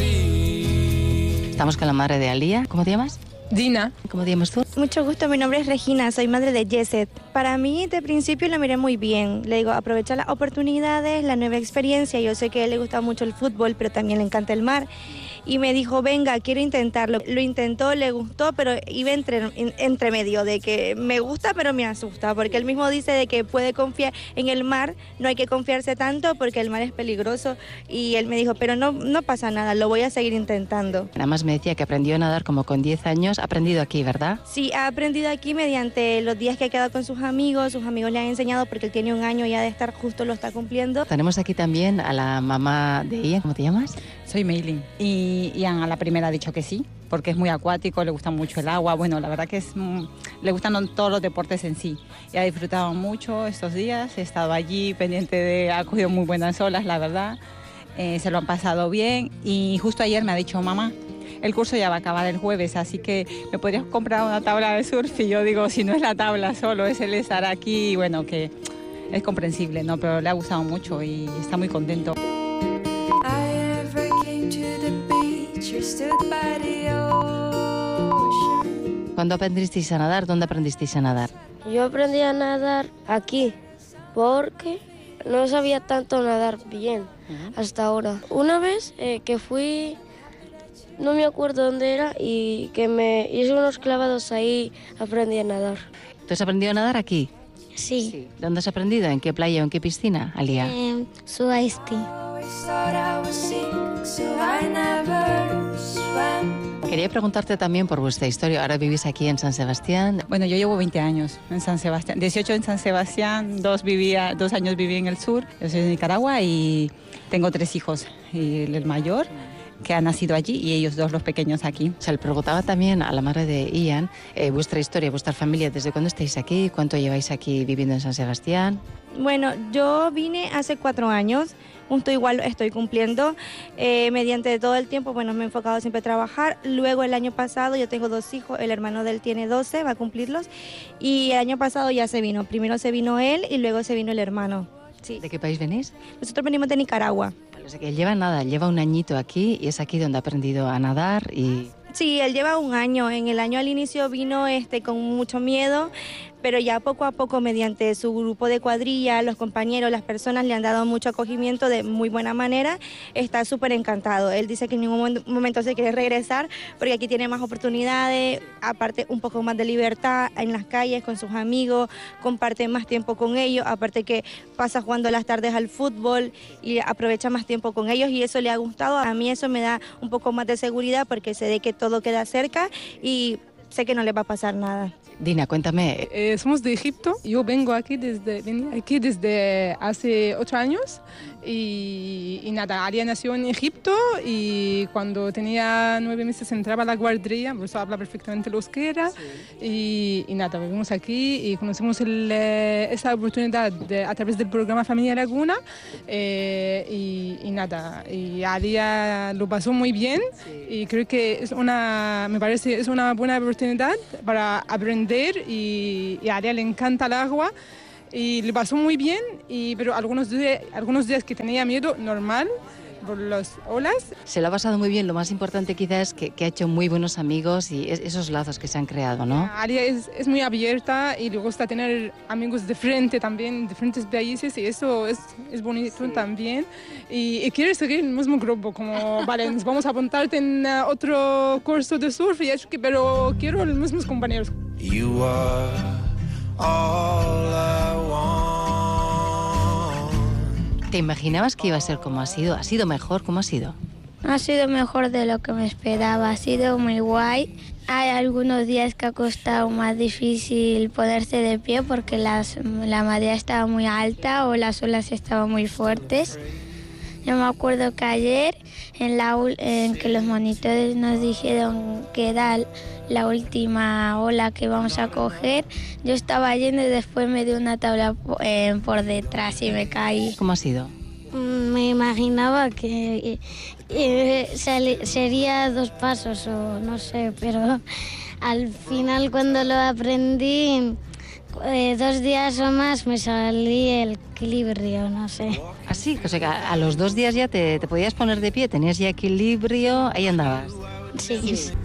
Estamos con la madre de Alía. ¿Cómo te llamas? Dina. ¿Cómo te llamas tú? Mucho gusto, mi nombre es Regina, soy madre de Jesset. Para mí, de principio, lo miré muy bien. Le digo, aprovecha las oportunidades, la nueva experiencia. Yo sé que a él le gusta mucho el fútbol, pero también le encanta el mar. Y me dijo, venga, quiero intentarlo. Lo intentó, le gustó, pero iba entre medio de que me gusta, pero me asusta. Porque él mismo dice de que puede confiar en el mar, no hay que confiarse tanto porque el mar es peligroso. Y él me dijo, pero no pasa nada, lo voy a seguir intentando. Además me decía que aprendió a nadar como con 10 años. Ha aprendido aquí, ¿verdad? Sí, ha aprendido aquí mediante los días que ha quedado con sus amigos le han enseñado porque él tiene un año ya de estar, justo lo está cumpliendo. Tenemos aquí también a la mamá de Ian. ¿Cómo te llamas? Soy Meilin y Ian a la primera ha dicho que sí, porque es muy acuático, le gusta mucho el agua, bueno, la verdad que le gustan todos los deportes en sí. Y ha disfrutado mucho estos días, he estado allí pendiente ha cogido muy buenas olas, la verdad, se lo han pasado bien y justo ayer me ha dicho, mamá, el curso ya va a acabar el jueves, así que me podrías comprar una tabla de surf. Y yo digo, si no es la tabla solo, es el estar aquí, y bueno, que es comprensible, ¿no? Pero le ha gustado mucho y está muy contento. ¿Cuándo aprendisteis a nadar? ¿Dónde aprendisteis a nadar? Yo aprendí a nadar aquí, porque no sabía tanto nadar bien hasta ahora. Una vez que fui, no me acuerdo dónde era, y que me hice unos clavados ahí, aprendí a nadar. ¿Tú has aprendido a nadar aquí? Sí. ¿Dónde has aprendido? ¿En qué playa o en qué piscina, Alía? Suaisti. Quería preguntarte también por vuestra historia. Ahora vivís aquí en San Sebastián. Bueno, yo llevo 20 años en San Sebastián, 18 en San Sebastián, 2 años viví en el sur. Yo soy de Nicaragua y tengo 3 hijos. Y el mayor, que ha nacido allí, y ellos 2, los pequeños, aquí. Se le preguntaba también a la madre de Ian vuestra historia, vuestra familia, ¿desde cuándo estáis aquí? ¿Cuánto lleváis aquí viviendo en San Sebastián? Bueno, yo vine hace 4 años, justo igual estoy cumpliendo, mediante todo el tiempo, bueno, me he enfocado siempre a trabajar. Luego el año pasado yo tengo 2 hijos, el hermano de él tiene 12, va a cumplirlos, y el año pasado ya se vino, primero se vino él y luego se vino el hermano. Sí. ¿De qué país venís? Nosotros venimos de Nicaragua. O sea que él lleva un añito aquí y es aquí donde ha aprendido a nadar y... Sí, él lleva un año. En el año al inicio vino con mucho miedo, pero ya poco a poco, mediante su grupo de cuadrilla, los compañeros, las personas le han dado mucho acogimiento de muy buena manera. Está súper encantado. Él dice que en ningún momento se quiere regresar porque aquí tiene más oportunidades, aparte un poco más de libertad en las calles con sus amigos, comparte más tiempo con ellos, aparte que pasa jugando las tardes al fútbol y aprovecha más tiempo con ellos, y eso le ha gustado. A mí eso me da un poco más de seguridad porque sé de que todo queda cerca y sé que no le va a pasar nada. Dina, cuéntame. Somos de Egipto. Yo vení aquí desde hace 8 años y nada, Alia nació en Egipto y cuando tenía 9 meses entraba a la guardería, por eso habla perfectamente el euskera. Sí. Y nada, vivimos aquí y conocemos esa oportunidad a través del programa Familia Laguna y nada, y Alia lo pasó muy bien. Sí. Y creo que me parece es una buena oportunidad para aprender y a Alia le encanta el agua y le pasó muy bien, pero algunos días que tenía miedo, normal, por las olas. Se lo ha pasado muy bien, lo más importante quizás es que ha hecho muy buenos amigos y esos lazos que se han creado, ¿no? Alia es muy abierta y le gusta tener amigos de frente también, de diferentes países, y eso es bonito. Sí. También. Y quiere seguir en el mismo grupo, como, vale, nos vamos a apuntarte en otro curso de surf, pero quiero los mismos compañeros. You are all I want. ¿Te imaginabas que iba a ser como ha sido? ¿Ha sido mejor? ¿Cómo ha sido? Ha sido mejor de lo que me esperaba, ha sido muy guay. Hay algunos días que ha costado más difícil ponerse de pie porque la marea estaba muy alta o las olas estaban muy fuertes. Yo me acuerdo que ayer en que los monitores nos dijeron que era la última ola que vamos a coger, yo estaba yendo y después me dio una tabla por detrás y me caí. ¿Cómo ha sido? Me imaginaba que sería 2 pasos o no sé, pero al final cuando lo aprendí, 2 días o más me salí el equilibrio, no sé. Así, o sea que a los 2 días ya te podías poner de pie, tenías ya equilibrio, ahí andabas. Sí.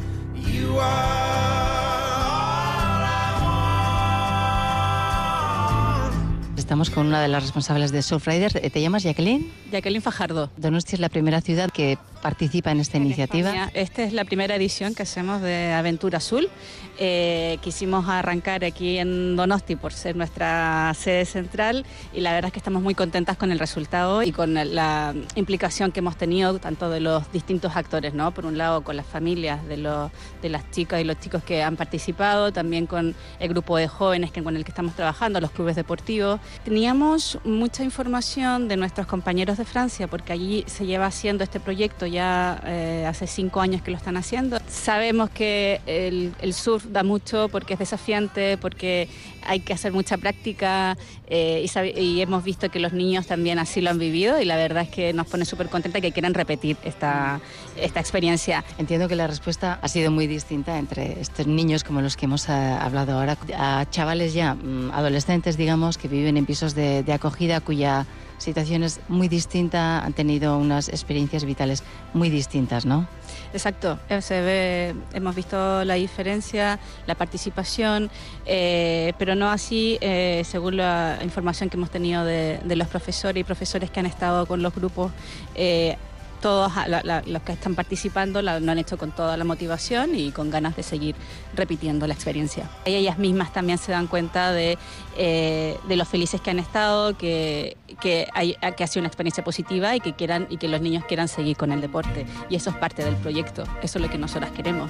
Estamos con una de las responsables de Surfrider. ¿Te llamas Jacqueline? Jacqueline Fajardo. Donostia es la primera ciudad que participa en esta iniciativa. España. Esta es la primera edición que hacemos de Aventura Azul. Quisimos arrancar aquí en Donosti por ser nuestra sede central y la verdad es que estamos muy contentas con el resultado y con la implicación que hemos tenido tanto de los distintos actores, ¿no? Por un lado con las familias de las chicas y los chicos que han participado, también con el grupo de jóvenes con el que estamos trabajando, los clubes deportivos. Teníamos mucha información de nuestros compañeros de Francia porque allí se lleva haciendo este proyecto ya hace 5 años que lo están haciendo. Sabemos que el surf da mucho porque es desafiante, porque hay que hacer mucha práctica y hemos visto que los niños también así lo han vivido y la verdad es que nos pone súper contenta que quieran repetir esta experiencia. Entiendo que la respuesta ha sido muy distinta entre estos niños como los que hemos hablado ahora, a chavales ya adolescentes, digamos, que viven en pisos de acogida cuya situación es muy distinta, han tenido unas experiencias vitales muy distintas, ¿no? Exacto, hemos visto la diferencia, la participación, pero no así, según la información que hemos tenido de los profesores y profesores que han estado con los grupos. Todos los que están participando lo han hecho con toda la motivación y con ganas de seguir repitiendo la experiencia. Ellas mismas también se dan cuenta de lo felices que han estado, que ha sido una experiencia positiva y que los niños quieran seguir con el deporte. Y eso es parte del proyecto, eso es lo que nosotras queremos.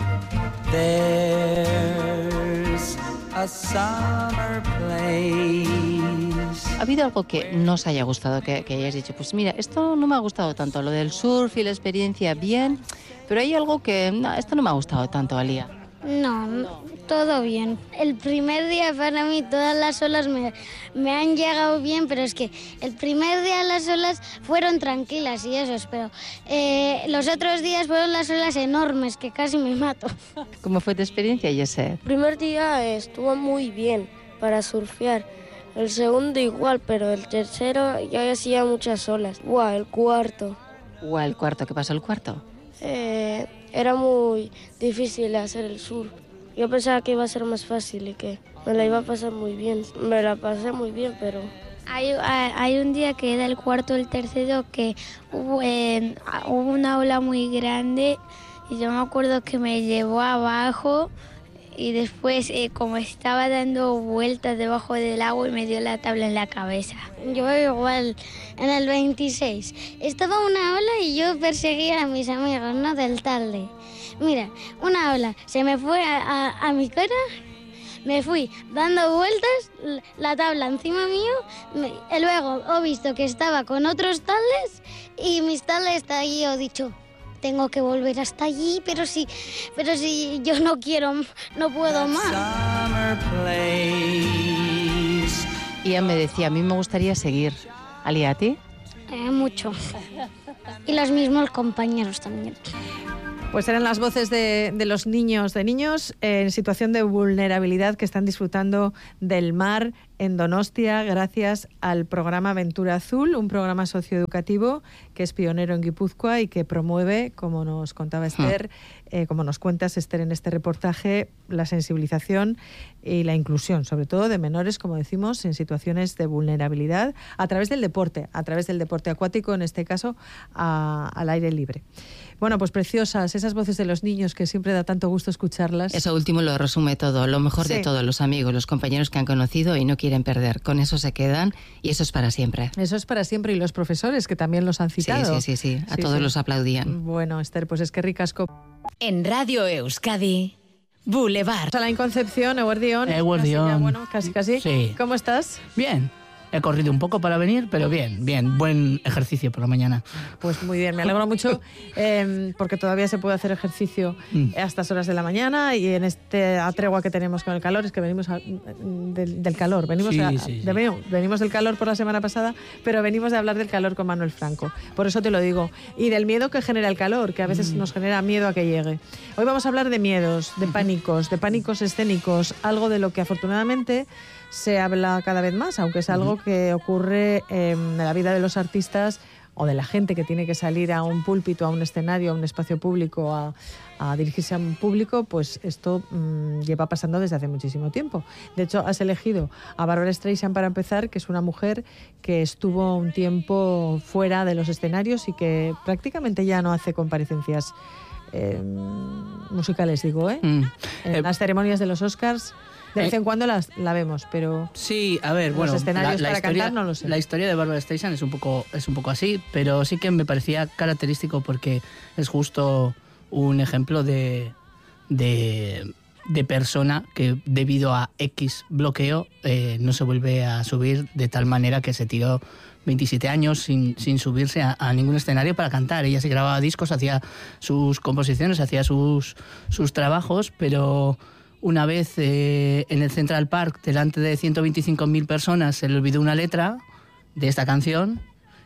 There's a summer place. ¿Ha habido algo que no os haya gustado, que hayáis dicho, pues mira, esto no me ha gustado tanto, lo del surf y la experiencia bien, pero hay algo que, no, esto no me ha gustado tanto, Alía? No, todo bien. El primer día para mí todas las olas me han llegado bien, pero es que el primer día las olas fueron tranquilas y eso, pero los otros días fueron las olas enormes que casi me mato. ¿Cómo fue tu experiencia, Jesse? El primer día estuvo muy bien para surfear. El segundo igual, pero el tercero ya hacía muchas olas. El cuarto. ¿El cuarto? ¿Qué pasó el cuarto? Era muy difícil hacer el surf. Yo pensaba que iba a ser más fácil y que me la iba a pasar muy bien. Me la pasé muy bien, pero... Hay un día que era el cuarto o el tercero que hubo una ola muy grande y yo me acuerdo que me llevó abajo y después como estaba dando vueltas debajo del agua y me dio la tabla en la cabeza. Yo igual, en el 26, estaba una ola y yo perseguía a mis amigos, ¿no? Del tarde. Mira, una ola se me fue a mi cara, me fui dando vueltas, la tabla encima mío, luego he visto que estaba con otros tables y mis tables está allí, he dicho... Tengo que volver hasta allí, pero si yo no quiero, no puedo más. Ian me decía, a mí me gustaría seguir. ¿Alía, a ti? Mucho. Y los mismos compañeros también. Pues eran las voces de los niños en situación de vulnerabilidad que están disfrutando del mar en Donostia gracias al programa Aventura Azul, un programa socioeducativo que es pionero en Guipúzcoa y que promueve, como nos contaba Esther, como nos cuentas Esther en este reportaje, la sensibilización y la inclusión, sobre todo de menores, como decimos, en situaciones de vulnerabilidad a través del deporte acuático, en este caso al aire libre. Bueno, pues preciosas esas voces de los niños que siempre da tanto gusto escucharlas. Eso último lo resume todo, lo mejor de todo, los amigos, los compañeros que han conocido y no quieren perder. Con eso se quedan y eso es para siempre. Eso es para siempre y los profesores que también los han citado. Sí, a todos los aplaudían. Bueno, Esther, pues es que ricasco. En Radio Euskadi, Boulevard. Alain Concepción, Eguerdión. Bueno, casi. Sí. ¿Cómo estás? Bien. He corrido un poco para venir, pero bien. Buen ejercicio por la mañana. Pues muy bien, me alegro mucho porque todavía se puede hacer ejercicio a estas horas de la mañana y en esta tregua que tenemos con el calor, es que venimos del calor. Venimos del calor por la semana pasada, pero venimos de hablar del calor con Manuel Franco. Por eso te lo digo. Y del miedo que genera el calor, que a veces nos genera miedo a que llegue. Hoy vamos a hablar de miedos, de pánicos escénicos, algo de lo que afortunadamente se habla cada vez más, aunque es algo algo que ocurre en la vida de los artistas o de la gente que tiene que salir a un púlpito, a un escenario, a un espacio público, a dirigirse a un público, pues esto lleva pasando desde hace muchísimo tiempo. De hecho, has elegido a Barbra Streisand para empezar, que es una mujer que estuvo un tiempo fuera de los escenarios y que prácticamente ya no hace comparecencias musicales, digo, En las ceremonias de los Oscars de vez en cuando la vemos, pero sí, a ver, bueno, los escenarios para cantar no lo sé. La historia de Barbra Streisand es un poco así, pero sí que me parecía característico porque es justo un ejemplo de persona que debido a X bloqueo no se vuelve a subir, de tal manera que se tiró 27 años sin subirse a ningún escenario para cantar. Ella se grababa discos, hacía sus composiciones, hacía sus trabajos, pero una vez en el Central Park, delante de 125.000 personas, se le olvidó una letra de esta canción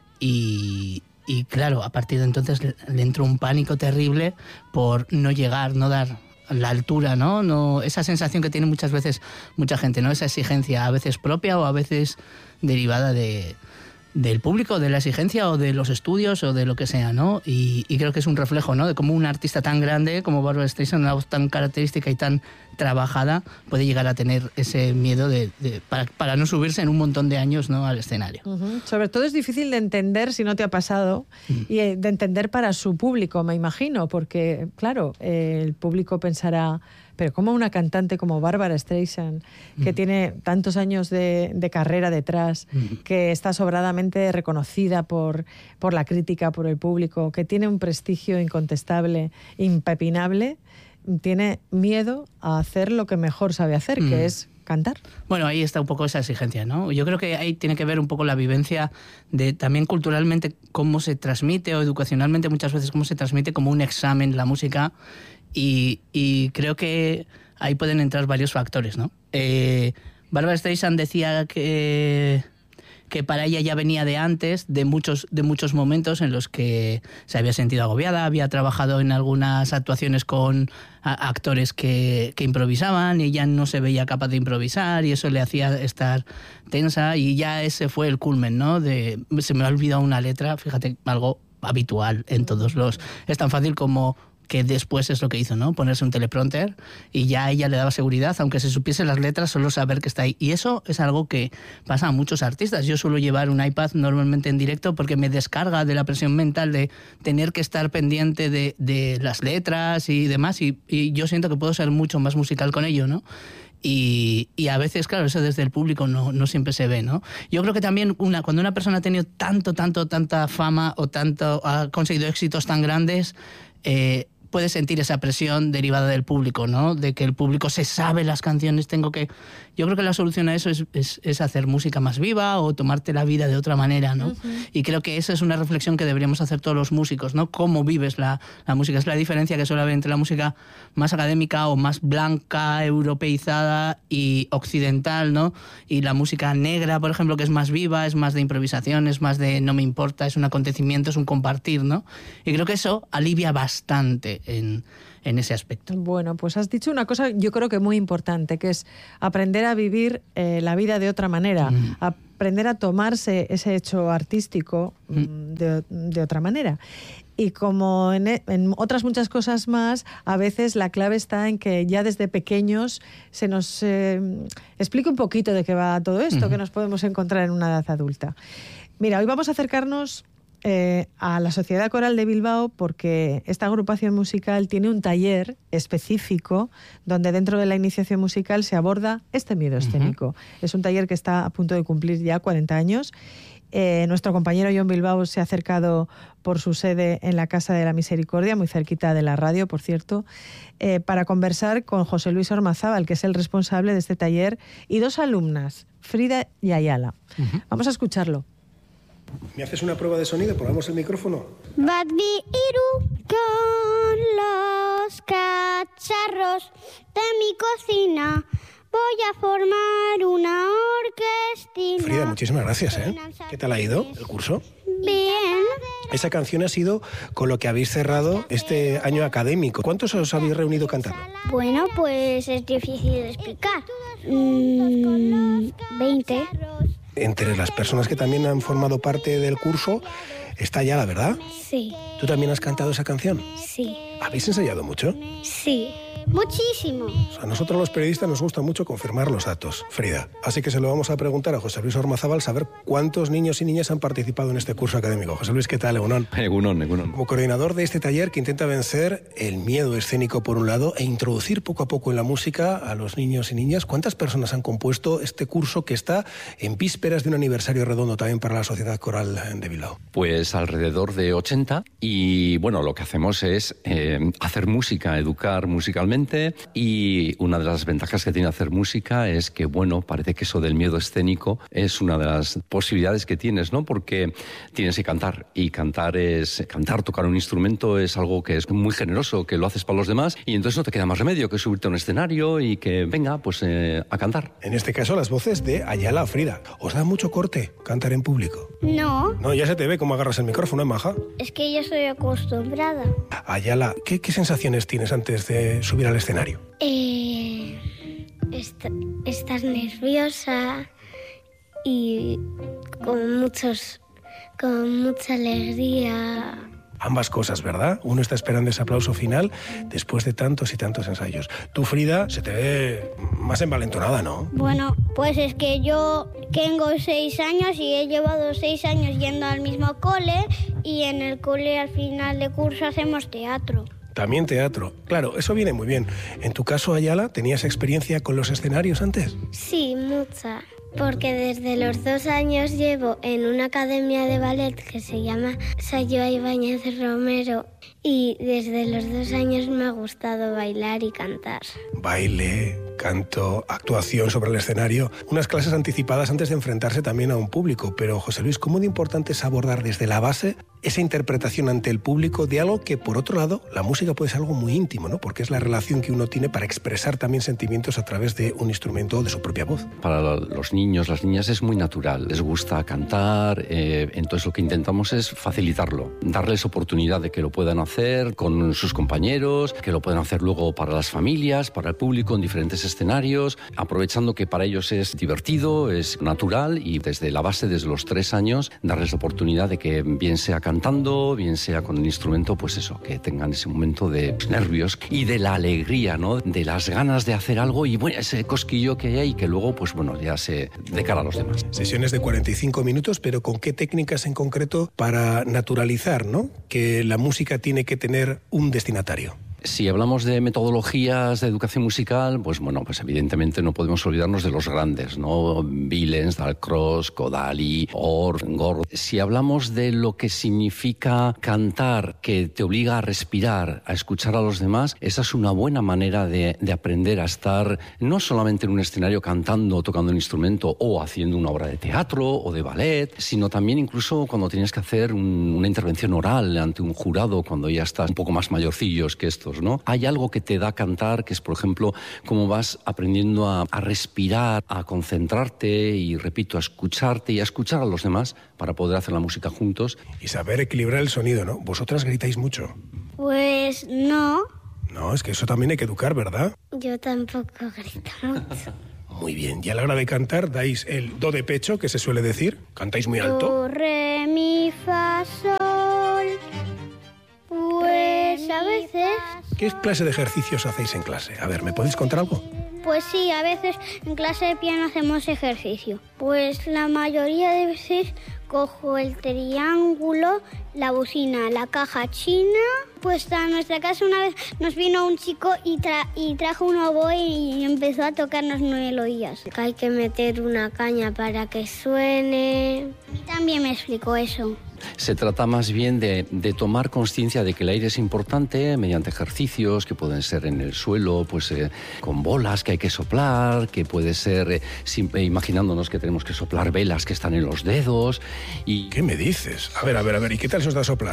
y claro, a partir de entonces le entró un pánico terrible por no llegar, no dar la altura, ¿no? Esa sensación que tiene muchas veces mucha gente, ¿no? Esa exigencia, a veces propia o a veces derivada del público, de la exigencia o de los estudios o de lo que sea, ¿no? Y creo que es un reflejo, ¿no? De cómo un artista tan grande como Barbra Streisand, una voz tan característica y tan trabajada, puede llegar a tener ese miedo para no subirse en un montón de años, ¿no?, al escenario. Sobre todo es difícil de entender, si no te ha pasado, y de entender para su público, me imagino, porque, claro, el público pensará, pero ¿cómo una cantante como Barbra Streisand, que tiene tantos años de carrera detrás, que está sobradamente reconocida por la crítica, por el público, que tiene un prestigio incontestable, impepinable, tiene miedo a hacer lo que mejor sabe hacer, que es cantar? Bueno, ahí está un poco esa exigencia, ¿no? Yo creo que ahí tiene que ver un poco la vivencia de también culturalmente cómo se transmite, o educacionalmente muchas veces cómo se transmite como un examen la música, y creo que ahí pueden entrar varios factores, ¿no? Barbra Streisand decía que para ella ya venía de antes, de muchos momentos en los que se había sentido agobiada, había trabajado en algunas actuaciones con actores que improvisaban y ella no se veía capaz de improvisar y eso le hacía estar tensa, y ya ese fue el culmen, ¿no? Se me ha olvidado una letra, fíjate, algo habitual en todos los... Es tan fácil como que después es lo que hizo, ¿no? Ponerse un teleprompter y ya a ella le daba seguridad, aunque se supiese las letras, solo saber que está ahí. Y eso es algo que pasa a muchos artistas. Yo suelo llevar un iPad normalmente en directo porque me descarga de la presión mental de tener que estar pendiente de las letras y demás, y yo siento que puedo ser mucho más musical con ello, ¿no? Y a veces, claro, eso desde el público no siempre se ve, ¿no? Yo creo que también cuando una persona ha tenido tanta fama o ha conseguido éxitos tan grandes, puede sentir esa presión derivada del público, ¿no? De que el público se sabe las canciones, yo creo que la solución a eso es hacer música más viva o tomarte la vida de otra manera, ¿no? Y creo que esa es una reflexión que deberíamos hacer todos los músicos, ¿no? Cómo vives la música. Es la diferencia que suele haber entre la música más académica o más blanca, europeizada y occidental, ¿no? Y la música negra, por ejemplo, que es más viva, es más de improvisación, es más de no me importa, es un acontecimiento, es un compartir, ¿no? Y creo que eso alivia bastante en ese aspecto. Bueno, pues has dicho una cosa yo creo que muy importante, que es aprender a vivir la vida de otra manera, aprender a tomarse ese hecho artístico de otra manera. Y como en otras muchas cosas más, a veces la clave está en que ya desde pequeños se nos explique un poquito de qué va todo esto, que nos podemos encontrar en una edad adulta. Mira, hoy vamos a acercarnos a la Sociedad Coral de Bilbao porque esta agrupación musical tiene un taller específico donde dentro de la iniciación musical se aborda este miedo escénico. Es un taller que está a punto de cumplir ya 40 años. Nuestro compañero Jon Bilbao se ha acercado por su sede en la Casa de la Misericordia, muy cerquita de la radio, por cierto, para conversar con José Luis Ormazábal, que es el responsable de este taller, y dos alumnas, Frida y Ayala. Vamos a escucharlo. ¿Me haces una prueba de sonido? ¿Probamos el micrófono? Badbi Iru con los cacharros de mi cocina. Voy a formar una orquestina. Frida, muchísimas gracias, ¿eh? ¿Qué tal ha ido el curso? Bien. Esa canción ha sido con lo que habéis cerrado este año académico. ¿Cuántos os habéis reunido cantando? Bueno, pues es difícil de explicar. 20. Entre las personas que también han formado parte del curso está Ayala, ¿verdad? Sí. ¿Tú también has cantado esa canción? Sí. ¿Habéis ensayado mucho? Sí. Muchísimo. A nosotros los periodistas nos gusta mucho confirmar los datos, Frida. Así que se lo vamos a preguntar a José Luis Ormazábal, saber cuántos niños y niñas han participado en este curso académico. José Luis, ¿qué tal? Egunon. Egunon. Como coordinador de este taller que intenta vencer el miedo escénico por un lado e introducir poco a poco en la música a los niños y niñas, ¿cuántas personas han compuesto este curso que está en vísperas de un aniversario redondo también para la Sociedad Coral de Bilbao? Pues alrededor de 80 y bueno, lo que hacemos es hacer música, educar musicalmente. Y una de las ventajas que tiene hacer música es que, bueno, parece que eso del miedo escénico es una de las posibilidades que tienes, ¿no? Porque tienes que cantar, y cantar, tocar un instrumento es algo que es muy generoso, que lo haces para los demás, y entonces no te queda más remedio que subirte a un escenario y que venga, pues a cantar. En este caso, las voces de Ayala o Frida. ¿Os da mucho corte cantar en público? No. No, ya se te ve cómo agarras el micrófono, maja. Es que yo soy acostumbrada. Ayala, ¿qué sensaciones tienes antes de subir al escenario? Estar nerviosa y con mucha alegría. Ambas cosas, ¿verdad? Uno está esperando ese aplauso final después de tantos y tantos ensayos. Tú, Frida, se te ve más envalentonada, ¿no? Bueno, pues es que yo tengo 6 años y he llevado 6 años yendo al mismo cole, y en el cole al final de curso hacemos teatro. También teatro. Claro, eso viene muy bien. En tu caso, Ayala, ¿tenías experiencia con los escenarios antes? Sí, mucha. Porque desde los 2 años llevo en una academia de ballet que se llama Sayoa Ibáñez Romero, y desde los 2 años me ha gustado bailar y cantar. Baile, canto, actuación sobre el escenario, unas clases anticipadas antes de enfrentarse también a un público. Pero, José Luis, ¿cómo de importante es abordar desde la base esa interpretación ante el público de algo que, por otro lado, la música puede ser algo muy íntimo, ¿no? Porque es la relación que uno tiene para expresar también sentimientos a través de un instrumento o de su propia voz. Para los niños, las niñas es muy natural, les gusta cantar, entonces lo que intentamos es facilitarlo, darles oportunidad de que lo puedan hacer con sus compañeros, que lo puedan hacer luego para las familias, para el público en diferentes escenarios, aprovechando que para ellos es divertido, es natural, y desde la base, desde los 3 años, darles la oportunidad de que bien sea cantando, bien sea con el instrumento, pues eso, que tengan ese momento de nervios y de la alegría, ¿no? De las ganas de hacer algo y bueno, ese cosquillo que hay y que luego, pues bueno, ya se de cara a los demás. Sesiones de 45 minutos, pero ¿con qué técnicas en concreto para naturalizar, ¿no?, que la música tiene que tener un destinatario? Si hablamos de metodologías de educación musical, pues bueno, pues evidentemente no podemos olvidarnos de los grandes, ¿no? Willems, Dalcroze, Kodály, Orff, Gord. Si hablamos de lo que significa cantar, que te obliga a respirar, a escuchar a los demás, esa es una buena manera de aprender a estar no solamente en un escenario cantando o tocando un instrumento o haciendo una obra de teatro o de ballet, sino también incluso cuando tienes que hacer una intervención oral ante un jurado, cuando ya estás un poco más mayorcillos que estos, ¿no? Hay algo que te da cantar, que es, por ejemplo, cómo vas aprendiendo a respirar, a concentrarte y, repito, a escucharte y a escuchar a los demás para poder hacer la música juntos. Y saber equilibrar el sonido, ¿no? ¿Vosotras gritáis mucho? Pues no. No, es que eso también hay que educar, ¿verdad? Yo tampoco grito mucho. Muy bien. Y a la hora de cantar, dais el do de pecho, que se suele decir. ¿Cantáis muy alto? Do, re, mi, fa, sol. Pues a veces... ¿Qué clase de ejercicios hacéis en clase? A ver, ¿me podéis contar algo? Pues sí, a veces en clase de piano hacemos ejercicio. Pues la mayoría de veces cojo el triángulo, la bocina, la caja china. Pues a nuestra casa una vez nos vino un chico y trajo un oboe y empezó a tocarnos melodías. Hay que meter una caña para que suene. A mí también me explicó eso. Se trata más bien de tomar conciencia de que el aire es importante mediante ejercicios que pueden ser en el suelo, pues con bolas que hay que soplar, que puede ser imaginándonos que tenemos que soplar velas que están en los dedos. Y... ¿Qué me dices? A ver, ¿y qué tal se os da soplar?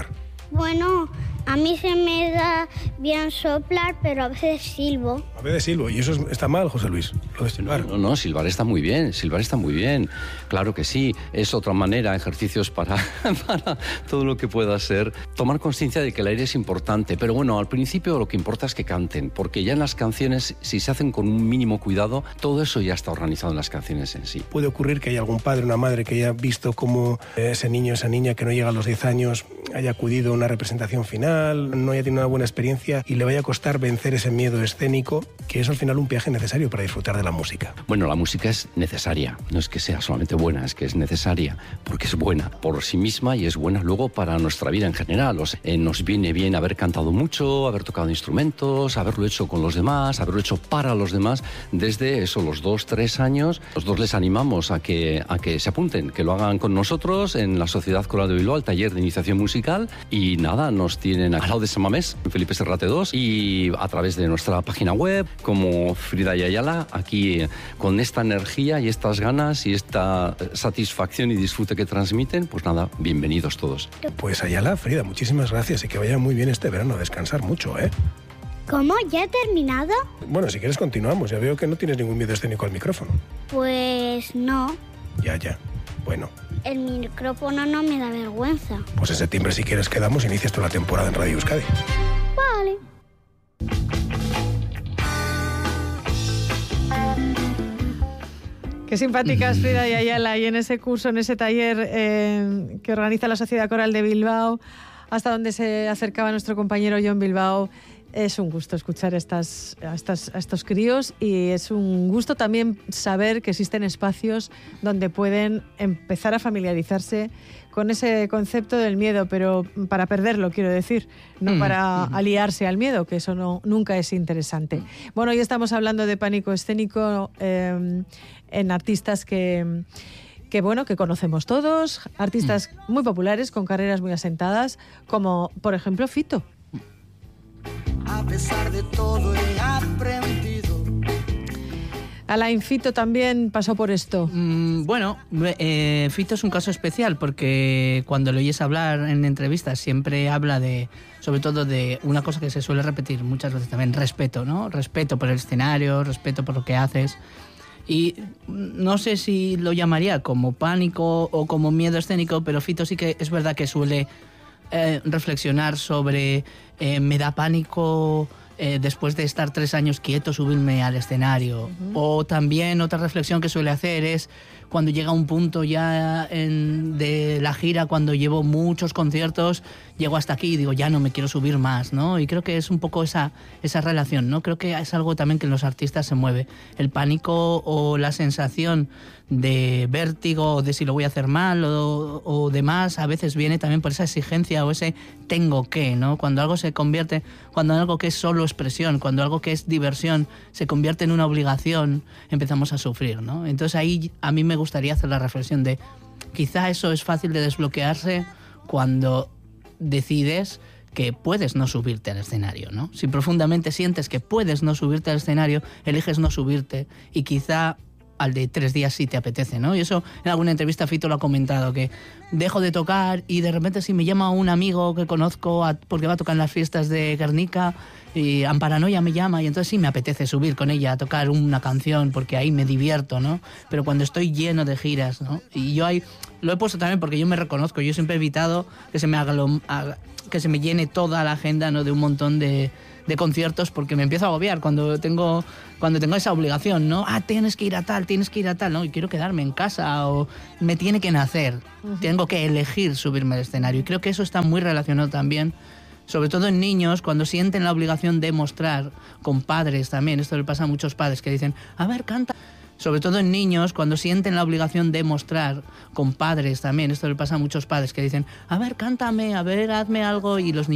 Bueno, a mí se me da bien soplar, pero a veces silbo. A veces silbo, y eso está mal, José Luis, lo de silbar. No, silbar está muy bien, claro que sí. Es otra manera, ejercicios para todo lo que pueda ser. Tomar conciencia de que el aire es importante, pero bueno, al principio lo que importa es que canten, porque ya en las canciones, si se hacen con un mínimo cuidado, todo eso ya está organizado en las canciones en sí. Puede ocurrir que haya algún padre o una madre que haya visto cómo ese niño, esa niña que no llega a los 10 años haya acudido a una representación final, no haya tenido una buena experiencia y le vaya a costar vencer ese miedo escénico, que es al final un viaje necesario para disfrutar de la música. Bueno, la música es necesaria, no es que sea solamente buena, es que es necesaria, porque es buena por sí misma y es buena luego para nuestra vida en general. Nos viene bien haber cantado mucho, haber tocado instrumentos, haberlo hecho con los demás, haberlo hecho para los demás, desde eso, los 2-3 años. Los dos les animamos a que se apunten, que lo hagan con nosotros en la Sociedad Coral de Bilbao, el taller de iniciación musical, y nada, nos tienen al lado de San Mamés, en Felipe Serrate 2, y a través de nuestra página web, como Frida y Ayala, aquí con esta energía y estas ganas y esta satisfacción y disfrute que transmiten, pues nada, bienvenidos todos. Pues Ayala, Frida, muchísimas gracias y que vaya muy bien este verano, a descansar mucho, ¿eh? ¿Cómo? ¿Ya he terminado? Bueno, si quieres continuamos, ya veo que no tienes ningún miedo escénico al micrófono. Pues no. Ya, bueno. El micrófono no me da vergüenza. Pues en septiembre, si quieres, quedamos y inicias toda la temporada en Radio Euskadi. Vale. Qué simpáticas Frida y Ayala, y en ese curso, en ese taller que organiza la Sociedad Coral de Bilbao, hasta donde se acercaba nuestro compañero John Bilbao. Es un gusto escuchar a estos críos, y es un gusto también saber que existen espacios donde pueden empezar a familiarizarse con ese concepto del miedo, pero para perderlo, quiero decir, no para aliarse al miedo, que eso nunca es interesante. Bueno, hoy estamos hablando de pánico escénico en artistas que conocemos todos, artistas muy populares, con carreras muy asentadas, como por ejemplo Fito. A pesar de todo he aprendido. Alain, Fito también pasó por esto. Bueno, Fito es un caso especial porque cuando lo oyes hablar en entrevistas siempre habla sobre todo de una cosa que se suele repetir muchas veces también, respeto, ¿no? Respeto por el escenario, respeto por lo que haces. Y no sé si lo llamaría como pánico o como miedo escénico, pero Fito sí que es verdad que suele reflexionar sobre me da pánico después de estar 3 años quieto subirme al escenario. O también otra reflexión que suele hacer es cuando llega un punto ya de la gira, cuando llevo muchos conciertos, llego hasta aquí y digo, ya no me quiero subir más, ¿no? Y creo que es un poco esa relación, ¿no? Creo que es algo también que en los artistas se mueve. El pánico o la sensación de vértigo, de si lo voy a hacer mal o demás, a veces viene también por esa exigencia o ese tengo que, ¿no? Cuando algo se convierte, cuando algo que es solo expresión, cuando algo que es diversión se convierte en una obligación, empezamos a sufrir, ¿no? Entonces ahí a mí me gustaría hacer la reflexión de quizá eso es fácil de desbloquearse cuando decides que puedes no subirte al escenario, ¿no? Si profundamente sientes que puedes no subirte al escenario, eliges no subirte y quizá al de 3 días sí te apetece, ¿no? Y eso en alguna entrevista Fito lo ha comentado, que dejo de tocar y de repente si me llama un amigo que conozco porque va a tocar en las fiestas de Guernica y Amparanoia me llama y entonces sí me apetece subir con ella a tocar una canción porque ahí me divierto, ¿no? Pero cuando estoy lleno de giras, ¿no? Y yo ahí lo he puesto también porque yo me reconozco, yo siempre he evitado que se me que se me llene toda la agenda, ¿no? De un montón de conciertos porque me empiezo a agobiar cuando tengo esa obligación, ¿no? Tienes que ir a tal, ¿no? Y quiero quedarme en casa o me tiene que nacer. Tengo que elegir subirme al escenario. Y creo que eso está muy relacionado también, sobre todo en niños, cuando sienten la obligación de mostrar, con padres también. Esto le pasa a muchos padres que dicen, a ver, canta. Sobre todo en niños, cuando sienten la obligación de mostrar, con padres también. Esto le pasa a muchos padres que dicen, a ver, cántame, a ver, hazme algo. Y los niños